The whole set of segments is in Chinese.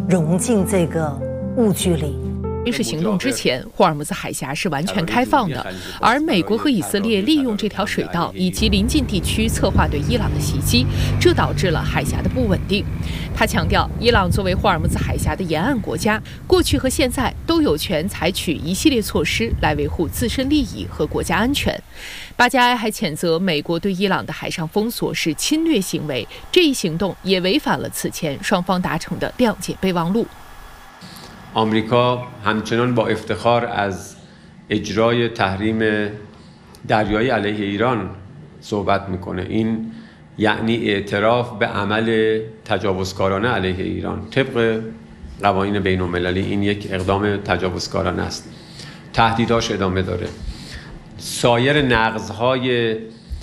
融进这个误区里。 军事行动之前，霍尔木兹海峡是完全开放的，而美国和以色列利用这条水道以及邻近地区策划对伊朗的袭击，这导致了海峡的不稳定。他强调，伊朗作为霍尔木兹海峡的沿岸国家，过去和现在都有权采取一系列措施来维护自身利益和国家安全。巴加埃还谴责美国对伊朗的海上封锁是侵略行为，这一行动也违反了此前双方达成的谅解备忘录。 آمریکا همچنان با افتخار از اجرای تحریم دریایی علیه ایران صحبت میکنه. این یعنی اعتراف به عمل تجاوزکارانه علیه ایران طبق قوانین بین المللی. این یک اقدام تجاوزکارانه است. تهدیداش ادامه داره. سایر نقض‌های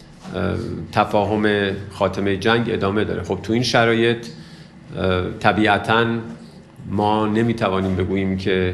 تفاهم خاتمه جنگ ادامه داره. خب تو این شرایط طبیعتاً ما نمیتوانیم بگوییم که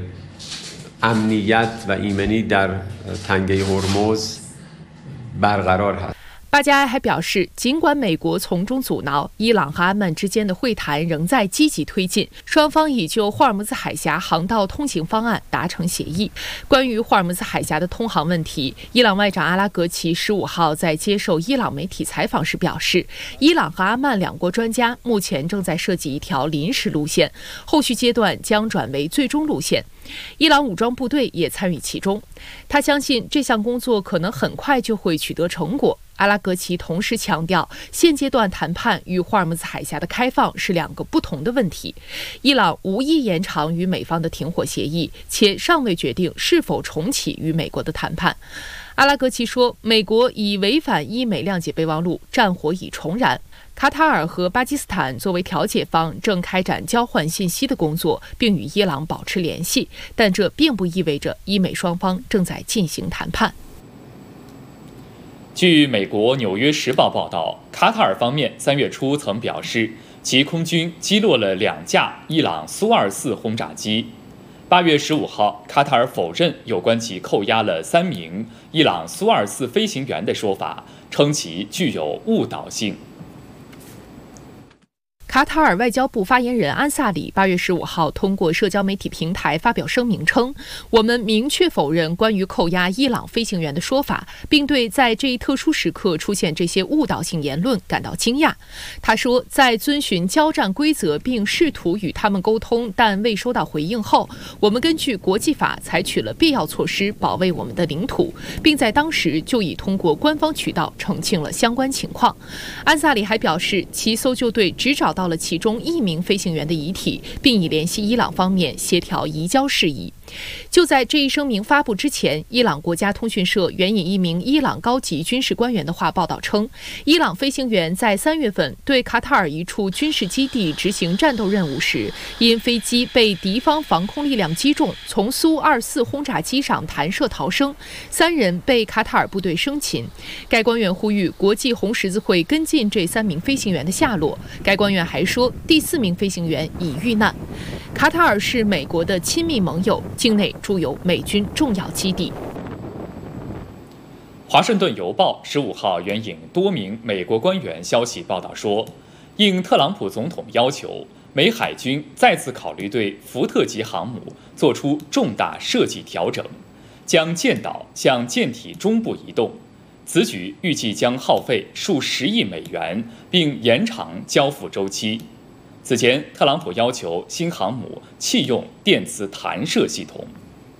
امنیت و ایمنی در تنگه هرمز برقرار هست。 巴加埃还表示，尽管美国从中阻挠，伊朗和阿曼之间的会谈仍在积极推进，双方已就霍尔木兹海峡航道通行方案达成协议。关于霍尔木兹海峡的通航问题，伊朗外长阿拉格齐15号在接受伊朗媒体采访时表示，伊朗和阿曼两国专家目前正在设计一条临时路线，后续阶段将转为最终路线。伊朗武装部队也参与其中，他相信这项工作可能很快就会取得成果。阿拉格齐同时强调，现阶段谈判与霍尔木兹海峡的开放是两个不同的问题。伊朗无意延长与美方的停火协议，且尚未决定是否重启与美国的谈判。阿拉格齐说，美国已违反伊美谅解备忘录，战火已重燃。卡塔尔和巴基斯坦作为调解方，正开展交换信息的工作，并与伊朗保持联系，但这并不意味着伊美双方正在进行谈判。 据美国《纽约时报》报道，卡塔尔方面3月初曾表示，其空军击落了2架伊朗苏24轰炸机。8月15号，卡塔尔否认有关其扣押了3名伊朗苏24飞行员的说法，称其具有误导性。 卡塔尔外交部发言人安萨里8月15号通过社交媒体平台发表声明称，我们明确否认关于扣押伊朗飞行员的说法，并对在这一特殊时刻出现这些误导性言论感到惊讶。他说，在遵循交战规则并试图与他们沟通，但未收到回应后，我们根据国际法采取了必要措施保卫我们的领土，并在当时就已通过官方渠道澄清了相关情况。安萨里还表示，其搜救队只找到了其中1名飞行员的遗体，并已联系伊朗方面协调移交事宜。就在这一声明发布之前，伊朗国家通讯社援引一名伊朗高级军事官员的话报道称，伊朗飞行员在3月份对卡塔尔一处军事基地执行战斗任务时，因飞机被敌方防空力量击中，从苏24轰炸机上弹射逃生，3人被卡塔尔部队生擒。该官员呼吁国际红十字会跟进这3名飞行员的下落。该官员还说，第4名飞行员已遇难。卡塔尔是美国的亲密盟友，境内驻有美军重要基地。 华盛顿邮报15号援引多名美国官员消息报道说，应特朗普总统要求，美海军再次考虑对福特级航母做出重大设计调整，将舰岛向舰体中部移动。此举预计将耗费数十亿美元，并延长交付周期。此前，特朗普要求新航母弃用电磁弹射系统。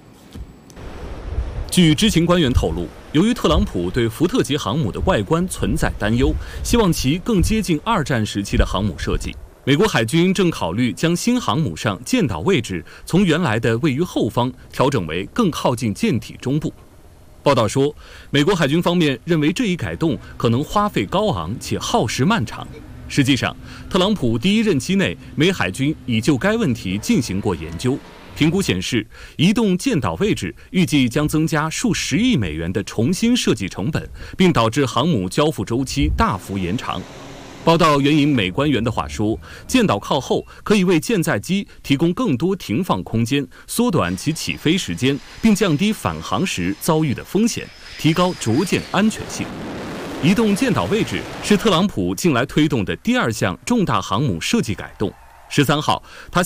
据知情官员透露，由于特朗普对福特级航母的外观存在担忧，希望其更接近2战时期的航母设计，美国海军正考虑将新航母上舰岛位置从原来的位于后方调整为更靠近舰体中部。报道说，美国海军方面认为这一改动可能花费高昂且耗时漫长。实际上，特朗普第1任期内，美海军已就该问题进行过研究。评估显示，移动舰岛位置预计将增加数十亿美元的重新设计成本，并导致航母交付周期大幅延长。报道援引美官员的话说，舰岛靠后可以为舰载机提供更多停放空间，缩短其起飞时间，并降低返航时遭遇的风险，提高着舰安全性。移动舰岛位置是特朗普近来推动的第2项重大航母设计改动。13号，他